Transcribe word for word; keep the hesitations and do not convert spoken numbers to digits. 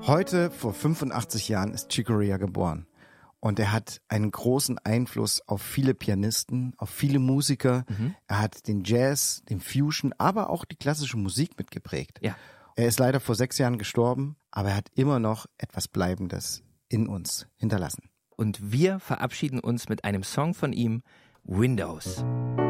Heute, vor fünfundachtzig Jahren, ist Chick Corea geboren. Und er hat einen großen Einfluss auf viele Pianisten, auf viele Musiker. Mhm. Er hat den Jazz, den Fusion, aber auch die klassische Musik mitgeprägt. Ja. Er ist leider vor sechs Jahren gestorben, aber er hat immer noch etwas Bleibendes in uns hinterlassen. Und wir verabschieden uns mit einem Song von ihm, Windows.